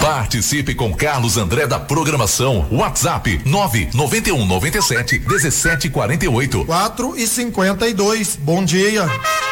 Participe com Carlos André da programação. WhatsApp 99197 1748. 4:52. Bom dia.